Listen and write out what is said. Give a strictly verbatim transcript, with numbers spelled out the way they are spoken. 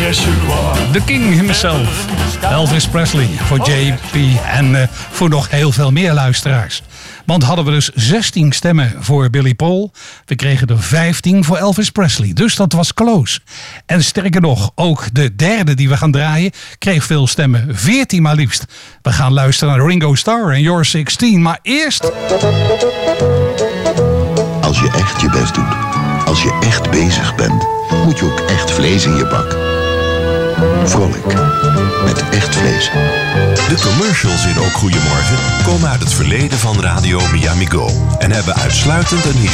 The King himself. Elvis Presley voor J P en uh, voor nog heel veel meer luisteraars. Want hadden we dus zestien stemmen voor Billy Paul. We kregen er vijftien voor Elvis Presley. Dus dat was close. En sterker nog, ook de derde die we gaan draaien kreeg veel stemmen. veertien maar liefst. We gaan luisteren naar Ringo Starr en You're zestien. Maar eerst... Als je echt je best doet, als je echt bezig bent, moet je ook echt vlees in je bak. Vrolijk. Met echt vlees. De commercials in Ook Goedemorgen komen uit het verleden van Radio Miami Go en hebben uitsluitend een